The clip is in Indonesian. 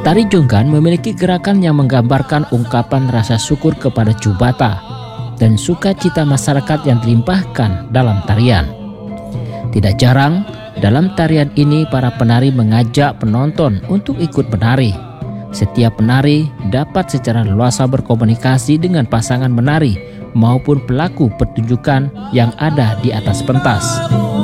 Tari Jonggan memiliki gerakan yang menggambarkan ungkapan rasa syukur kepada Jubata dan sukacita masyarakat yang dilimpahkan dalam tarian. Tidak jarang, dalam tarian ini para penari mengajak penonton untuk ikut menari. Setiap penari dapat secara leluasa berkomunikasi dengan pasangan menari maupun pelaku pertunjukan yang ada di atas pentas.